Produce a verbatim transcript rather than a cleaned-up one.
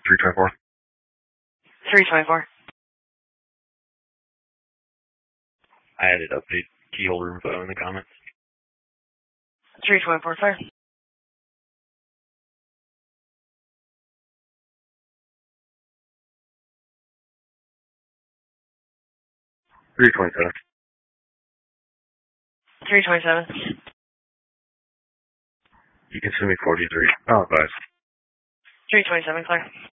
three twenty-four. three twenty-four. I added update keyhole room photo in the comments. three twenty-four, sir. three twenty-seven. three twenty-seven. You can send me forty-three. Oh, guys. three twenty-seven, sir.